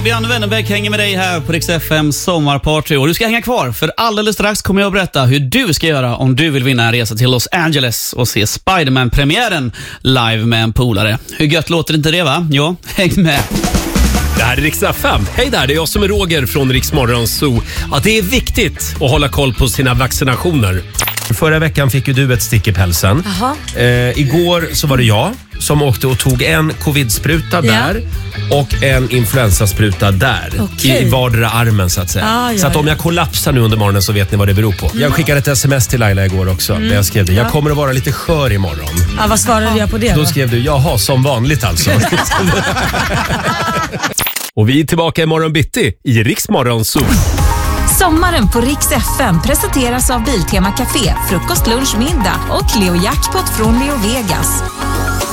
Fabian Wennerbeck hänger med dig här på Rix FM sommarparty. Och du ska hänga kvar, för alldeles strax kommer jag att berätta hur du ska göra om du vill vinna en resa till Los Angeles och se Spider-Man-premiären live med en polare. Hur gött låter inte det, va? Ja, häng med. Det här är Rix FM. Hej där, det är jag som är Roger från Rix Morgon Zoo. Att det är viktigt att hålla koll på sina vaccinationer. Förra veckan fick ju du ett stick i pälsen. Igår så var det jag som åkte och tog en covid-spruta där och en influensaspruta där. I vardera armen så att säga. Så att om jag kollapsar nu under morgonen så vet ni vad det beror på. Jag skickade ett sms till Laila igår också. Där jag skrev det. Jag kommer att vara lite skör imorgon. Ja, vad svarade jag på det då? Skrev du, jaha, som vanligt alltså. Och vi är tillbaka imorgon bitti i Rix Morgon Zoo. Sommaren på Rix FM presenteras av Biltema Café, frukost, lunch, middag och Leo Jackpot från Leo Vegas.